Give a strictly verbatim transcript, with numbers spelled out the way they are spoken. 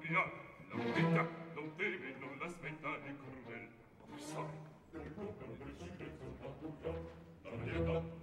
via, la vita, non teme, non l'aspettare crudel. Ma sai, del nome del silenzio natura, la varietà